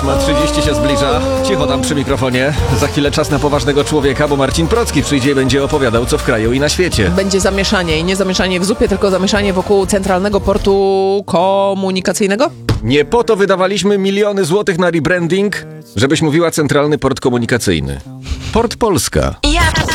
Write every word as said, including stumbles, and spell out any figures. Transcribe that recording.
ósma trzydzieści się zbliża. Cicho tam przy mikrofonie. Za chwilę czas na poważnego człowieka, bo Marcin Procki przyjdzie i będzie opowiadał, co w kraju i na świecie. Będzie zamieszanie i nie zamieszanie w zupie, tylko zamieszanie wokół Centralnego Portu Komunikacyjnego. Nie po to wydawaliśmy miliony złotych na rebranding, żebyś mówiła Centralny Port Komunikacyjny. Port Polska. Ja